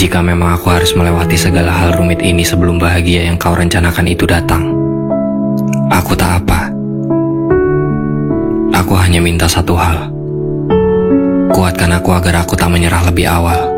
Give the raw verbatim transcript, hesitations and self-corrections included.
Jika memang aku harus melewati segala hal rumit ini sebelum bahagia yang kau rencanakan itu datang, aku tak apa. Aku hanya minta satu hal. Kuatkan aku agar aku tak menyerah lebih awal.